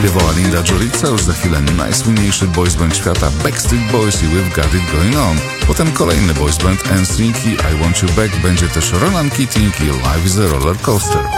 Śpiewała Linda Jorica, już za chwilę najsłynniejszy boysband świata Backstreet Boys i We've Got It Going On. Potem kolejny boysband NSYNC i I Want You Back, będzie też Ronan Keating i Life is a Roller Coaster.